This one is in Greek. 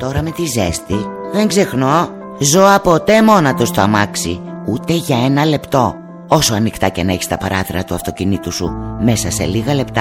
Τώρα με τη ζέστη δεν ξεχνώ ζώα ποτέ μόνα του στο αμάξι, ούτε για ένα λεπτό. Όσο ανοιχτά και να έχεις τα παράθυρα του αυτοκινήτου σου, μέσα σε λίγα λεπτά